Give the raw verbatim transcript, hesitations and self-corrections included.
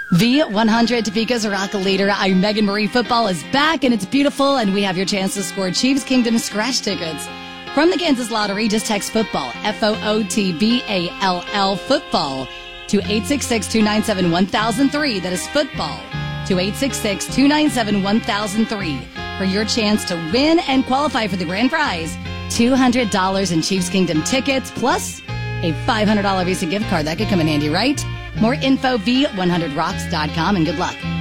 V one hundred Topeka's Rock Leader. I'm Megan Marie. Football is back and it's beautiful, and we have your chance to score Chiefs Kingdom scratch tickets from the Kansas Lottery. Just text football, F O O T B A L L, football, to eight six six, two nine seven, one thousand three. That is football to eight six six, two nine seven, one thousand three for your chance to win and qualify for the grand prize, two hundred dollars in Chiefs Kingdom tickets, plus a five hundred dollars Visa gift card. That could come in handy, right? More info, V one hundred rocks dot com, and good luck.